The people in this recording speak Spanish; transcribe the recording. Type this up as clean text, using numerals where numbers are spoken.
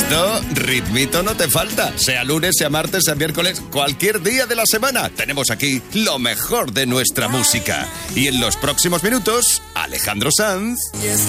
ritmito no te falta. Sea lunes, sea martes, sea miércoles, cualquier día de la semana. Tenemos aquí lo mejor de nuestra música. Y en los próximos minutos, Alejandro Sanz.